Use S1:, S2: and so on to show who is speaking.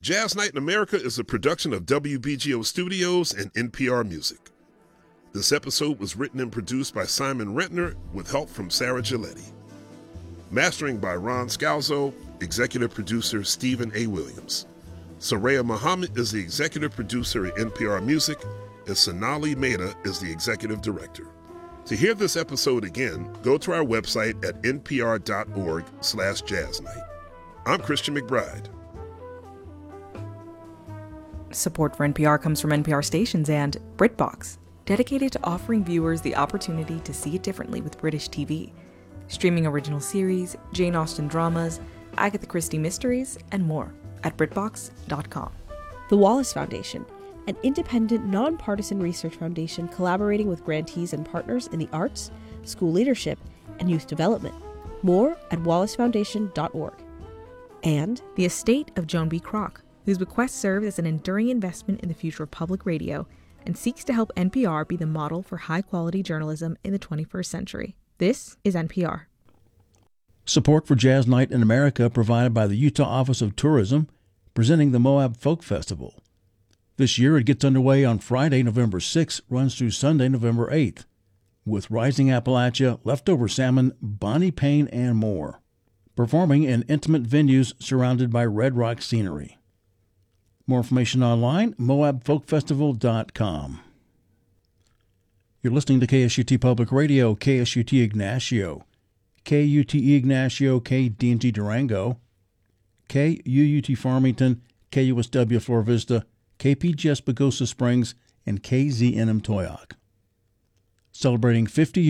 S1: Jazz Night in America is a production of WBGO Studios and NPR Music. This episode was written and produced by Simon Rentner with help from Sarah Giletti. Mastering by Ron Scalzo, executive producer Stephen A. Williams. Soraya Muhammad is the executive producer at NPR Music, and Sonali Mehta is the executive director. To hear this episode again, go to our website at npr.org/jazznight. I'm Christian McBride.
S2: Support for NPR comes from NPR stations and BritBox, dedicated to offering viewers the opportunity to see it differently with British TV. Streaming original series, Jane Austen dramas, Agatha Christie mysteries, and more at BritBox.com.
S3: The Wallace Foundation, an independent, nonpartisan research foundation collaborating with grantees and partners in the arts, school leadership, and youth development. More at wallacefoundation.org. And
S2: the estate of Joan B. Kroc, whose bequest serves as an enduring investment in the future of public radio and seeks to help NPR be the model for high-quality journalism in the 21st century. This is NPR.
S4: Support for Jazz Night in America provided by the Utah Office of Tourism, presenting the Moab Folk Festival. This year it gets underway on Friday, November 6th, runs through Sunday, November 8th, with Rising Appalachia, Leftover Salmon, Bonnie Payne, and more, performing in intimate venues surrounded by red rock scenery. More information online, moabfolkfestival.com. You're listening to KSUT Public Radio, KSUT Ignacio, KUTE Ignacio, KDNG Durango, KUUT Farmington, KUSW Flora Vista, KPGS Pagosa Springs, and KZNM Toyoak. Celebrating 50 years